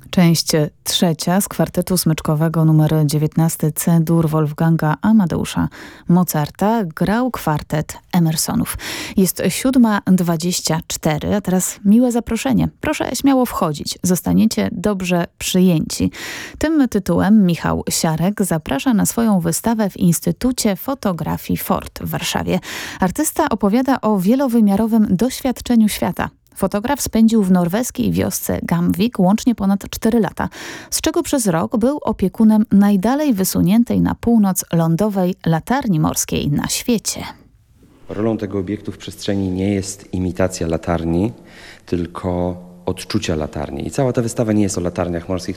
Część trzecia z kwartetu smyczkowego nr 19 C-dur Wolfganga Amadeusza Mozarta grał kwartet Emersonów. Jest 7:24, a teraz miłe zaproszenie. Proszę śmiało wchodzić, zostaniecie dobrze przyjęci. Tym tytułem Michał Siarek zaprasza na swoją wystawę w Instytucie Fotografii Ford w Warszawie. Artysta opowiada o wielowymiarowym doświadczeniu świata. Fotograf spędził w norweskiej wiosce Gamvik łącznie ponad 4 lata, z czego przez rok był opiekunem najdalej wysuniętej na północ lądowej latarni morskiej na świecie. Rolą tego obiektu w przestrzeni nie jest imitacja latarni, tylko odczucia latarni. I cała ta wystawa nie jest o latarniach morskich,